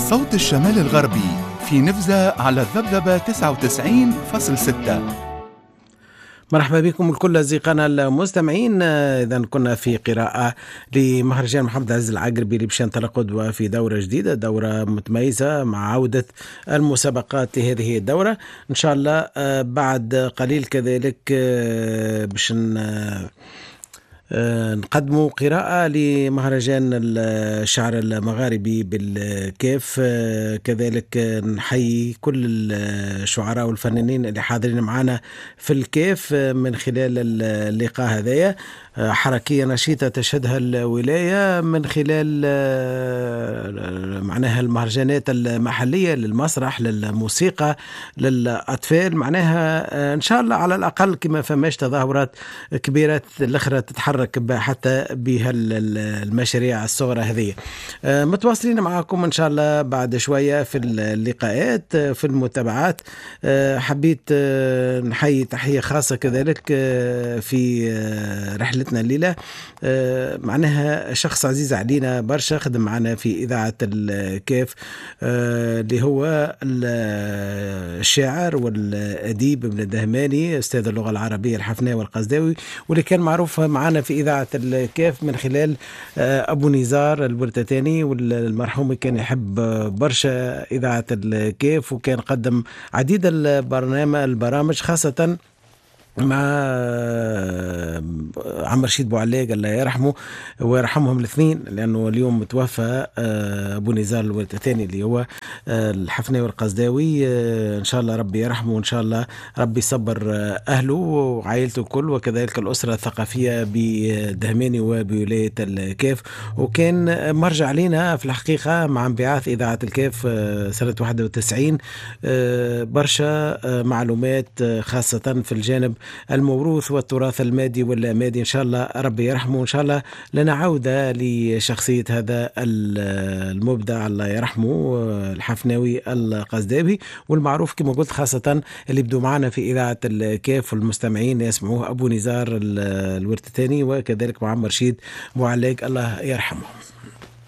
صوت الشمال الغربي في نفزة على الذبذبة 99.6. مرحبا بكم الكل أصدقائنا المستمعين. إذا كنا في قراءة لمهرجان محمد عز العقربي اللي باش ينطلق غدوة في دورة جديدة، دورة متميزة مع عودة المسابقات لهذه الدورة إن شاء الله. بعد قليل كذلك باش نقدموا قراءة لمهرجان الشعر المغاربي بالكيف. كذلك نحيي كل الشعراء والفنانين اللي حاضرين معنا في الكيف من خلال اللقاء هذايا. حركية نشيطة تشهدها الولاية من خلال معناها المهرجانات المحلية للمسرح للموسيقى للأطفال، معناها إن شاء الله على الأقل كما فماش تظاهرات كبيرة الأخرى تتحرك حتى بها المشاريع الصغرى هذه. متواصلين معكم إن شاء الله بعد شوية في اللقاءات في المتابعات. حبيت نحيي تحية خاصة كذلك في رحلة الليلة، معناها شخص عزيز علينا برشا، خدم معنا في إذاعة الكيف، اللي هو الشاعر والأديب ابن الدهماني أستاذ اللغة العربية الحفناوي والقصداوي، واللي كان معروف معنا في إذاعة الكيف من خلال أبو نزار البرتتاني، والمرحوم كان يحب برشا إذاعة الكيف، وكان قدم عديد البرامج خاصة مع عم رشيد بوعلاق الله يرحمه ويرحمهم الاثنين، لأنه اليوم متوفى أبو نزار الورتتاني اللي هو الحفناوي والقصداوي. إن شاء الله ربي يرحمه، وإن شاء الله ربي يصبر أهله وعائلته الكل، وكذلك الأسرة الثقافية بدهماني وبولاية الكيف. وكان مرجع علينا في الحقيقة مع انبعاث إذاعة الكيف سنة 91 برشا معلومات خاصة في الجانب الموروث والتراث المادي واللامادي. إن شاء الله ربي يرحمه، وإن شاء الله لنا عودة لشخصية هذا المبدع الله يرحمه الحفناوي القصداوي، والمعروف كما قلت خاصة اللي بدوا معنا في إذاعة الكيف والمستمعين يسمعوه أبو نزار الورتتاني، وكذلك مع عم رشيد بوعلاق الله يرحمه.